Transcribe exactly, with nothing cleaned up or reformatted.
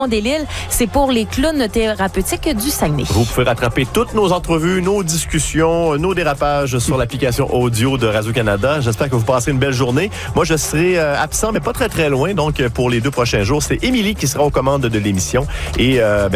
des Lilles, c'est pour les clowns thérapeutiques du Saguenay. Vous pouvez rattraper toutes nos entrevues, nos discussions, nos dérapages sur l'application audio de Radio-Canada. J'espère que vous passerez une belle journée. Moi, je serai euh, absent, mais pas très très loin. Donc, pour les deux prochains jours, c'est Émilie qui sera aux commandes de l'émission. Et euh, ben,